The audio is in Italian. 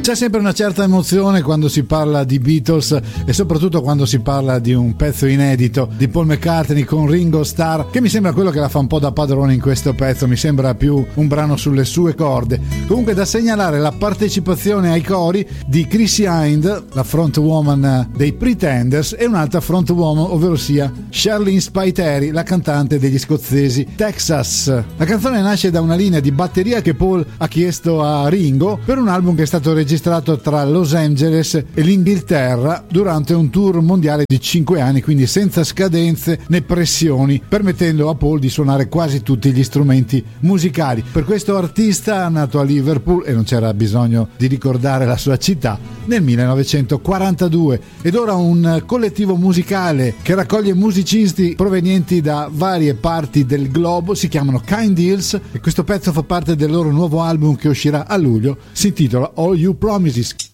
C'è sempre una certa emozione quando si parla di Beatles e soprattutto quando si parla di un pezzo inedito di Paul McCartney con Ringo Starr, che mi sembra quello che la fa un po' da padrone in questo pezzo, mi sembra più un brano sulle sue corde. Comunque da segnalare la partecipazione ai cori di Chrissie Hynde, la frontwoman dei Pretenders, e un'altra frontwoman, ovvero sia Charlene Spiteri, la cantante degli scozzesi Texas. La canzone nasce da una linea di batteria che Paul ha chiesto a Ringo per un album che è stato registrato tra Los Angeles e l'Inghilterra durante un tour mondiale di 5 anni, quindi senza scadenze né pressioni, permettendo a Paul di suonare quasi tutti gli strumenti musicali. Per questo artista, nato a Liverpool, e non c'era bisogno di ricordare la sua città, nel 1942, ed ora un collettivo musicale che raccoglie musicisti provenienti da varie parti del globo, si chiamano Kind Deals, e questo pezzo fa parte del loro nuovo album che uscirà a luglio, si intitola All You Promises.